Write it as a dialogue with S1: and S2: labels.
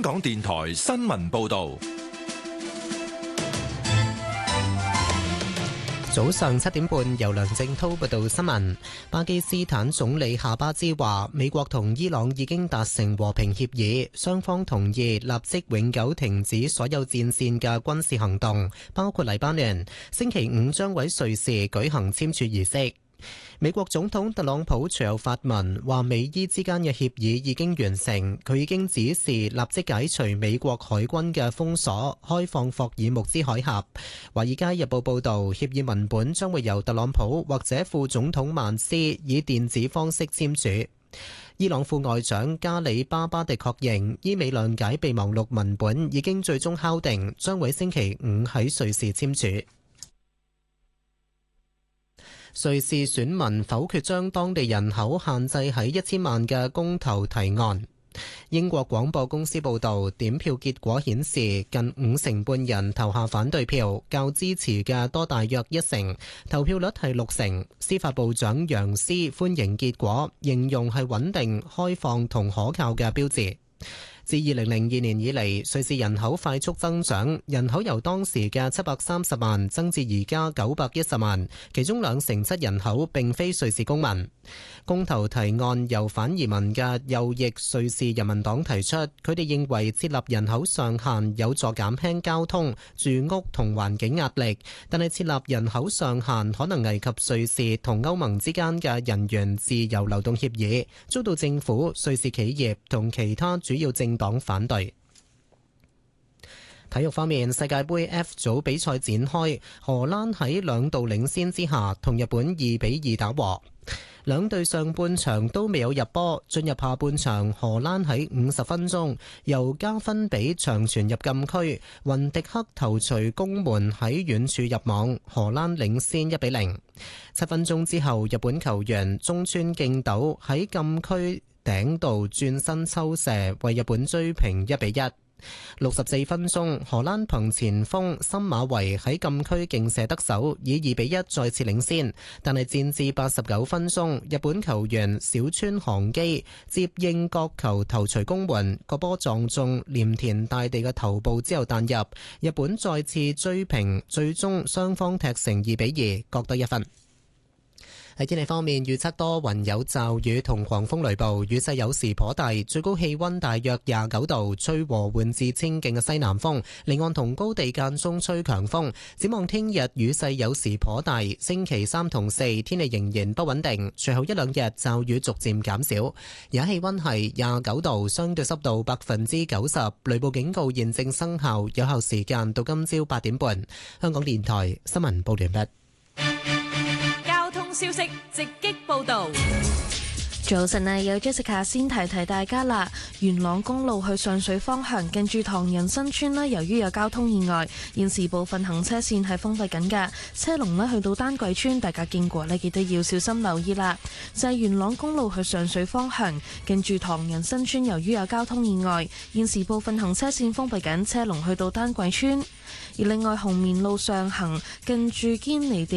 S1: 港電台新聞報道。
S2: 早上7點半，由梁正濤報道新聞。巴基斯坦總理夏巴茲話，美國同伊朗已經達成和平協議，雙方同意立即永久停止所有戰線嘅軍事行動，包括黎巴嫩。星期五將喺瑞士舉行簽署儀式。美國總統特朗普隨後發文話，美伊之間嘅協議已經完成，佢已經指示立即解除美國海軍嘅封鎖，開放霍爾木茲海峽。華爾街日報報道，協議文本將會由特朗普或者副總統曼斯以電子方式簽署。伊朗副外長加里巴巴迪確認，伊美諒解備忘錄文本已經最終敲定，將會星期五喺瑞士簽署。瑞士選民否決將當地人口限制喺1000萬嘅公投提案。英國廣播公司報導，點票結果顯示近50%半人投下反對票，較支持嘅多大約1成，投票率係60%。司法部長楊斯歡迎結果，形容係穩定、開放同可靠嘅標誌。自2002年以嚟，瑞士人口快速增長，人口由當時嘅730萬增至而家910萬，其中27%人口並非瑞士公民。公投提案由反移民嘅右翼瑞士人民黨提出，佢哋認為設立人口上限有助減輕交通、住屋同環境壓力，但係設立人口上限可能危及瑞士同歐盟之間嘅人員自由流動協議，遭到政府、瑞士企業同其他主要政黨反對。體育方面，世界盃 F 組比賽展開，荷蘭喺2度領先之下同日本2-2打和。兩隊上半場都未有入波，進入下半場，荷蘭喺50分鐘由加芬比長傳入禁區，雲迪克頭槌攻門喺遠處入網，荷蘭領先1-0。7分鐘之後，日本球員中村敬斗喺禁區頂度轉身抽射，為日本追平1-1。64分鐘，荷蘭憑前鋒森馬維喺禁區勁射得手，以2-1再次領先。但係戰至89分鐘，日本球員小川航基接應角球頭槌攻門，個波撞中鎌田大地嘅頭部之後彈入，日本再次追平，最終雙方踢成2-2，各得1分。喺天氣方面，預測多雲有驟雨同狂風雷暴，雨勢有時頗大，最高氣溫大約29度，吹和緩至清勁嘅西南風，離岸同高地間中吹強風。展望聽日雨勢有時頗大，星期3同4天氣仍然不穩定，隨後1-2日驟雨逐漸減少。而家氣溫係29度，相對濕度90%，雷暴警告現正生效，有效時間到今朝8點半。香港電台新聞報完畢。
S3: 消息直擊報道。
S4: 早晨啊，有 Jessica 先提大家啦。元朗公路去上水方向，近住唐人新村啦，由於有交通意外，現時部分行車線係封閉緊㗎，車龍呢去到丹桂村，大家經過呢記得要小心留意啦。就係元朗公路去上水方向，近住唐人新村，由於有交通意外，現時部分行車線封閉緊，車龍去到丹桂村。而另外紅棉路上行，近住堅尼地